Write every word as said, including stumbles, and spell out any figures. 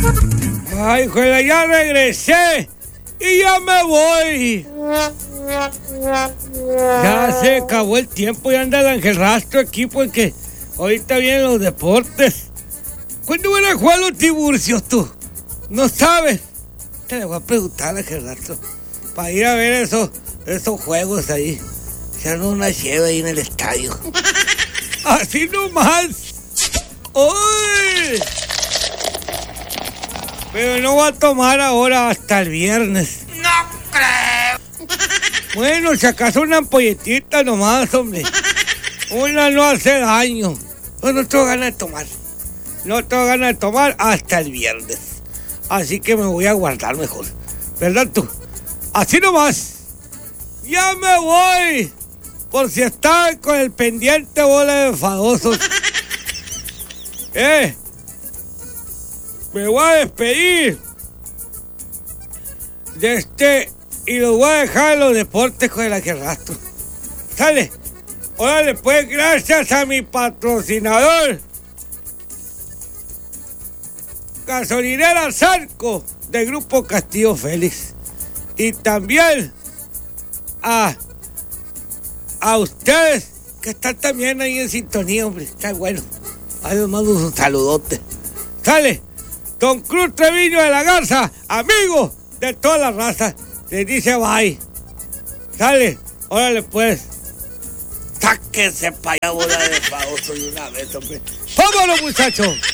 Ay, juela, ya regresé y ya me voy. Ya se acabó el tiempo y anda el Ángel Rastro aquí porque ahorita vienen los deportes. ¿Cuándo van a jugar los Tiburcios tú? ¿No sabes? Te le voy a preguntar al Ángel Rastro para ir a ver esos, esos juegos ahí. Se dan una cheve ahí en el estadio. Así nomás. ¡Uy! Pero no va a tomar ahora hasta el viernes. No creo. Bueno, si acaso una ampolletita nomás, hombre. Una no hace daño. Pues no tengo ganas de tomar. No tengo ganas de tomar hasta el viernes. Así que me voy a guardar mejor. ¿Verdad tú? Así nomás. Ya me voy. Por si están con el pendiente bola de enfadosos. Eh. Me voy a despedir de este y los voy a dejar en los deportes con el Ángel Rastro. ¿Sale? Órale, pues, gracias a mi patrocinador, Gasolinera Zarco, del Grupo Castillo Félix. Y también a, a ustedes que están también ahí en sintonía, hombre. Está bueno. Ahí les mando un saludote. ¿Sale? Don Cruz Treviño de la Garza, amigo de toda la raza, les dice bye. Sale, órale pues. Sáquense para allá, bola de famoso de una vez, hombre. ¡Vámonos, muchachos!